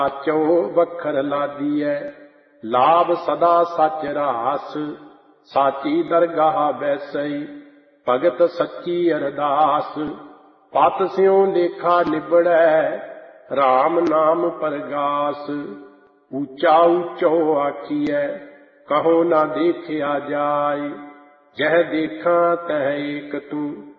साचो वखर लादीए, लाभ सदा सच रास। साची दरगाह बैसई, भगत सच्ची अरदास। पत स्यों लेखा निबड़ै, राम नाम परगास। ऊंचा ऊंचो आखिए, कहो ना देखिया जाय। जह देखा तह एक तू,